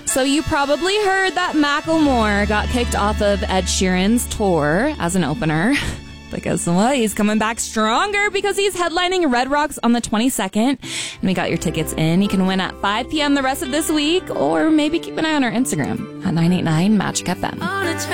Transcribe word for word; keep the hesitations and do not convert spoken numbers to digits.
So you probably heard that Macklemore got kicked off of Ed Sheeran's tour as an opener. But guess what? He's coming back stronger because he's headlining Red Rocks on the twenty-second. And we got your tickets in. You can win at five p.m. the rest of this week, or maybe keep an eye on our Instagram at nine eight nine Magic F M.